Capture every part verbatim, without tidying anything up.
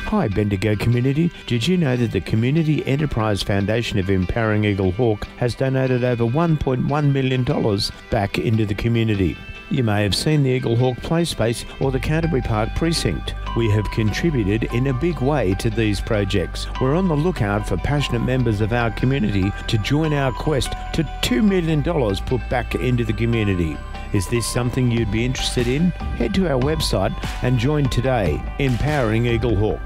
Hi Bendigo community, did you know that the Community Enterprise Foundation of Empowering Eagle Hawk has donated over one point one million dollars back into the community? You may have seen the Eagle Hawk Play Space or the Canterbury Park Precinct. We have contributed in a big way to these projects. We're on the lookout for passionate members of our community to join our quest to two million dollars put back into the community. Is this something you'd be interested in? Head to our website and join today, Empowering Eagle Hawk.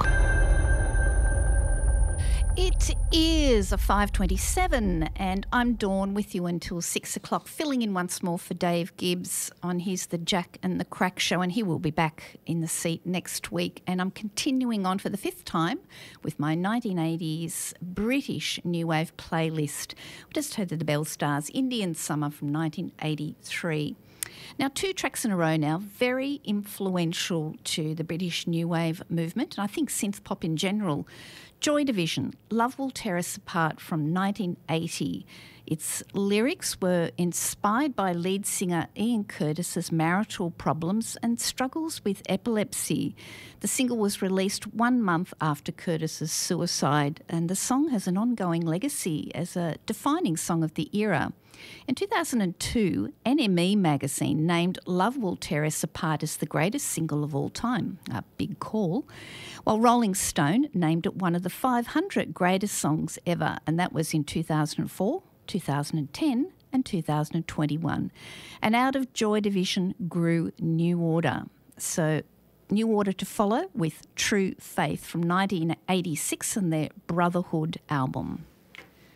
It is a five twenty-seven and I'm Dawn with you until six o'clock, filling in once more for Dave Gibbs on his The Jack and the Crack show, and he will be back in the seat next week. And I'm continuing on for the fifth time with my nineteen eighties British New Wave playlist. We just heard the Bell Stars Indian Summer from nineteen eighty-three. Now, two tracks in a row now, very influential to the British New Wave movement, and I think synth pop in general. Joy Division, Love Will Tear Us Apart from nineteen eighty. Its lyrics were inspired by lead singer Ian Curtis's marital problems and struggles with epilepsy. The single was released one month after Curtis's suicide, and the song has an ongoing legacy as a defining song of the era. In two thousand two, N M E magazine named Love Will Tear Us Apart as the greatest single of all time, a big call, while Rolling Stone named it one of the five hundred greatest songs ever, and that was in two thousand four, two thousand ten and two thousand twenty-one. And out of Joy Division grew New Order. So New Order to follow with True Faith from nineteen eighty-six and their Brotherhood album.